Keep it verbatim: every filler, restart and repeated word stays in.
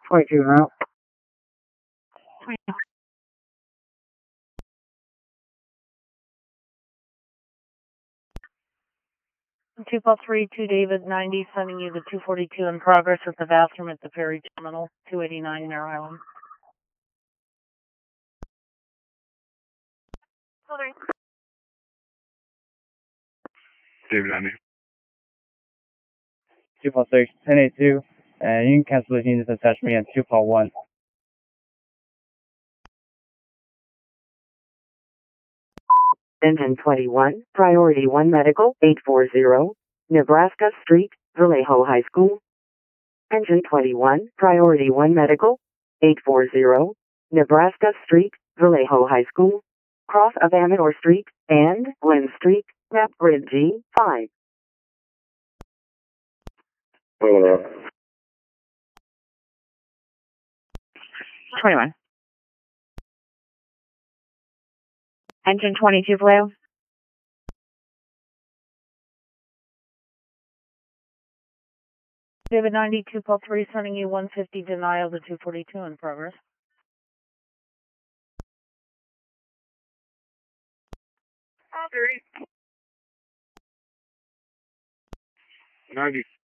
twenty-two route. two Paul three, two David ninety, sending you the two forty-two in progress at the bathroom at the ferry terminal, two eighty-nine Mare Island. Okay. David ninety. two Paul six, ten eighty-two, and you can cancel the units attached me at two Paul one. Engine twenty-one, Priority one Medical, eight forty, Nebraska Street, Vallejo High School. Engine twenty-one, Priority one Medical, eight forty, Nebraska Street, Vallejo High School. Cross of Amador Street and Lynn Street, Map Grid G five. twenty-one. Engine twenty-two blue. David ninety, two Paul three, sending you one fifty denial to two forty-two in progress. ninety.